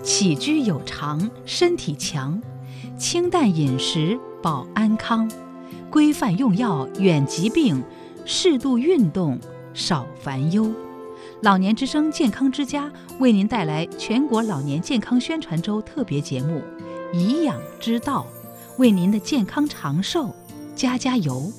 起居有常，身体强，清淡饮食保安康，规范用药远疾病，适度运动少烦忧。老年之声健康之家为您带来全国老年健康宣传周特别节目《颐养之道》，为您的健康长寿加油。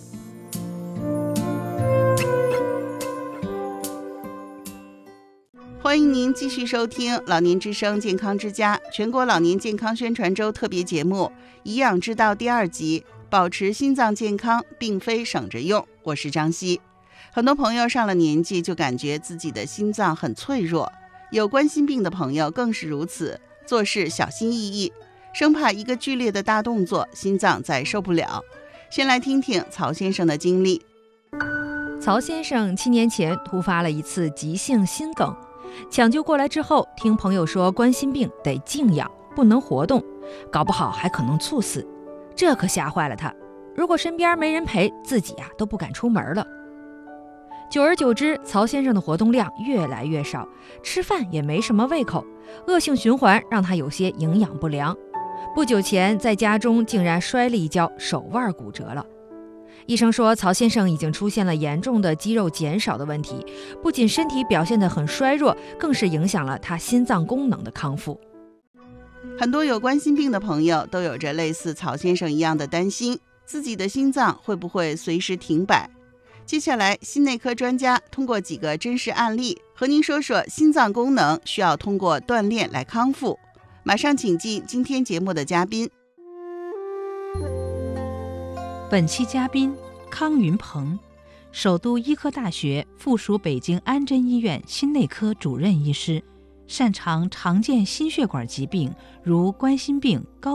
欢迎您继续收听老年之声健康之家全国老年健康宣传周特别节目《颐养之道》第2集，保持心脏健康并非省着用。我是张希。很多朋友上了年纪就感觉自己的心脏很脆弱，有冠心病的朋友更是如此，做事小心翼翼，生怕一个剧烈的大动作心脏再受不了。先来听听曹先生的经历。 曹先生7年前突发了一次急性心梗，抢救过来之后，听朋友说冠心病得静养，不能活动，搞不好还可能猝死，这可吓坏了他。如果身边没人陪，自己都不敢出门了。久而久之，曹先生的活动量越来越少，吃饭也没什么胃口，恶性循环让他有些营养不良。不久前在家中竟然摔了一跤，手腕骨折了。医生说曹先生已经出现了严重的肌肉减少的问题，不仅身体表现得很衰弱，更是影响了他心脏功能的康复。 很多有冠心病的朋友都有着类似曹先生一样的担心，自己的心脏会不会随时停摆。接下来心内科专家通过几个真实案例和您说说心脏功能需要通过锻炼来康复。马上请进今天节目的嘉宾。 本期嘉宾康云鹏，首都医科大学附属北京安贞医院心内科主任医师，擅长常见心血管疾病，如冠心病、高